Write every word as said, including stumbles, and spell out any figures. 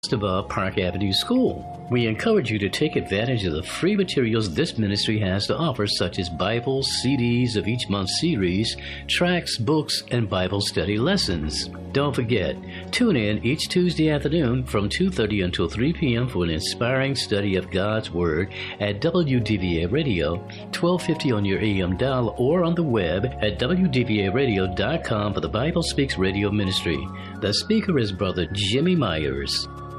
Above Park Avenue School. We encourage you to take advantage of the free materials this ministry has to offer, such as Bibles, C Ds of each month's series, tracts, books, and Bible study lessons. Don't forget, tune in each Tuesday afternoon from two thirty until three p.m. for an inspiring study of God's Word at W D V A Radio, twelve fifty on your A M dial, or on the web at w d v a radio dot com for the Bible Speaks Radio Ministry. The speaker is Brother Jimmy Myers.